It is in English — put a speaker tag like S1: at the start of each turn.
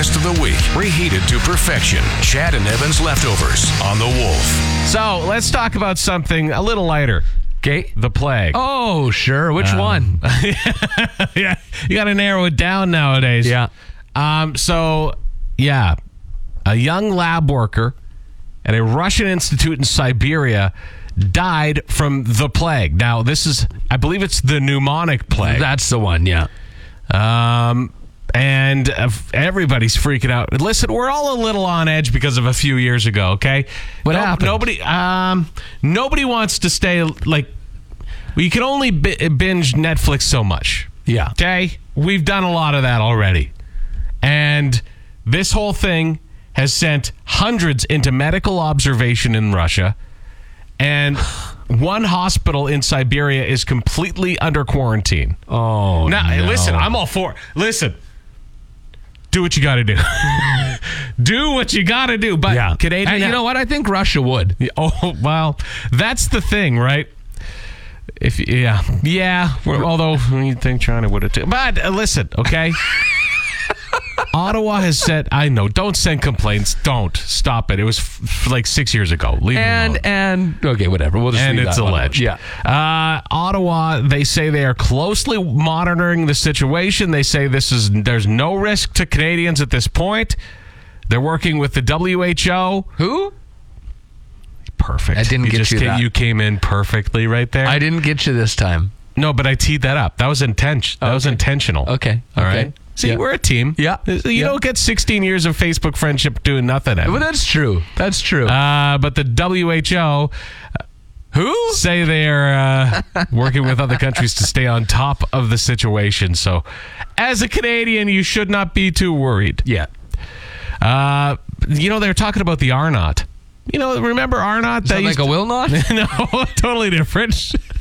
S1: rest of the week. Reheated to perfection. Chad and Evan's Leftovers on The Wolf.
S2: So let's talk about something a little lighter.
S3: Okay.
S2: The plague.
S3: Oh, sure. Which one?
S2: Yeah, you got to narrow it down nowadays.
S3: Yeah.
S2: A young lab worker at a Russian institute in Siberia died from the plague. Now, this is, I believe it's the pneumonic plague.
S3: That's the one, yeah.
S2: And everybody's freaking out. Listen, we're all a little on edge because of a few years ago, okay?
S3: What happened?
S2: Nobody wants to stay, like, you can only binge Netflix so much.
S3: Yeah.
S2: Okay? We've done a lot of that already. And this whole thing has sent hundreds into medical observation in Russia. And one hospital in Siberia is completely under quarantine.
S3: Oh,
S2: now,
S3: no.
S2: Listen, I'm all for... Listen, do what you got to do. Do what you got to do. But
S3: yeah.
S2: Canadian...
S3: And you know what? I think Russia would.
S2: Oh, well, that's the thing, right? Although you think China would have too. But listen, okay? Ottawa has said, I know, don't send complaints. Don't. Stop it. It was like 6 years ago. Leave it alone.
S3: And okay, whatever. We'll just
S2: and
S3: leave
S2: it's
S3: that
S2: alleged.
S3: Yeah.
S2: Ottawa, they say they are closely monitoring the situation. They say there's no risk to Canadians at this point. They're working with the WHO.
S3: Who?
S2: Perfect.
S3: I didn't get you that.
S2: You came in perfectly right there.
S3: I didn't get you this time.
S2: No, but I teed that up. That was intentional.
S3: Okay.
S2: All right. See,
S3: Yeah.
S2: we're a team.
S3: Yeah.
S2: You don't get 16 years of Facebook friendship doing nothing.
S3: Well, that's true. That's true.
S2: But the WHO...
S3: Who?
S2: Say they're working with other countries to stay on top of the situation. So, as a Canadian, you should not be too worried.
S3: Yeah.
S2: They're talking about the R-Naught. Remember R-Naught?
S3: Is that like a will not?
S2: No, totally different.